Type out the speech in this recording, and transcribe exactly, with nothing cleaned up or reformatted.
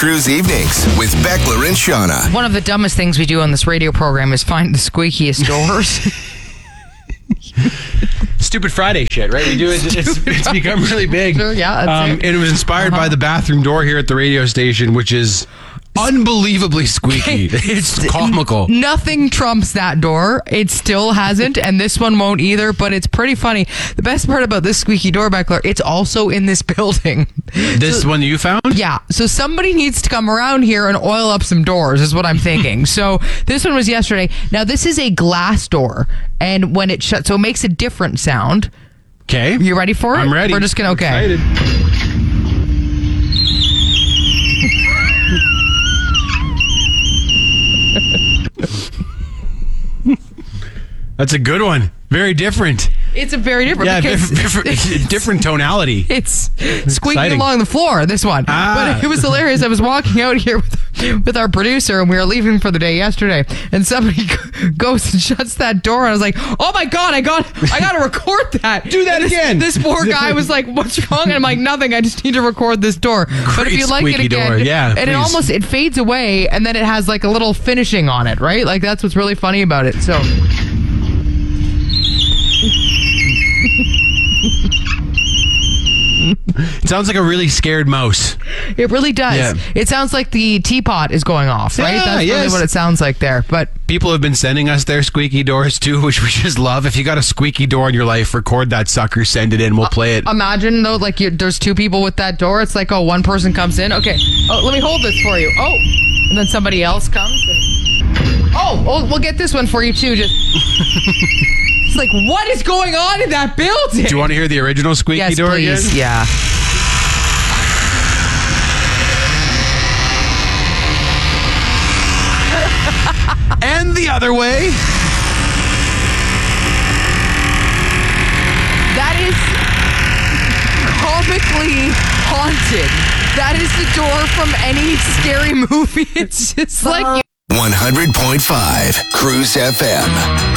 Cruise Evenings with Beckler and Shauna. One of the dumbest things we do on this radio program is find the squeakiest doors. Stupid Friday shit, right? We do it. It's, it's become really big. Sure, yeah, that's um, it. and it was inspired Uh-huh. by the bathroom door here at the radio station, which is unbelievably squeaky. It's comical. Nothing trumps that door. It still hasn't, and this one won't either, but it's pretty funny. The best part about this squeaky door, Beckler, it's also in this building. This So- one you found? Yeah, so somebody needs to come around here and oil up some doors is what I'm thinking. So this one was yesterday. Now this is a glass door, and when it shuts, so it makes a different sound. Okay. You ready for it? I'm ready. We're just gonna, okay. Excited. That's a good one. Very different. It's a very different. Yeah, because different, different, different tonality. It's squeaking exciting. along the floor, this one. Ah. But it was hilarious. I was walking out here with, with our producer, and we were leaving for the day yesterday, and somebody goes and shuts that door, and I was like, oh my God, I got I got to record that. Do that And this, again. This poor guy was like, what's wrong? And I'm like, nothing. I just need to record this door. But if Great you like it squeaky again, door. Yeah, and it please. almost, it fades away, and then it has like a little finishing on it, right? Like that's what's really funny about it. So... It sounds like a really scared mouse. It really does. Yeah. It sounds like the teapot is going off, right? Yeah, That's really yes. what it sounds like there. But People have been sending us their squeaky doors too, which we just love. If you got a squeaky door in your life, record that sucker, send it in, we'll play it. imagine though, like you, there's two people with that door. It's like, oh, one person comes in. Okay. Oh, let me hold this for you. Oh, and then somebody else comes. And, oh, oh, we'll get this one for you too. Just. It's like, what is going on in that building? Do you want to hear the original squeaky yes, door please. again? Yeah. And the other way. That is comically haunted. That is the door from any scary movie. It's just like... one hundred point five Cruise F M.